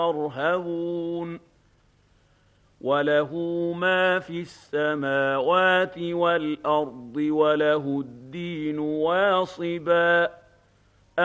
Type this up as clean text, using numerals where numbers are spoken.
يرهبون وله ما في السماوات والأرض وله الدين واصبا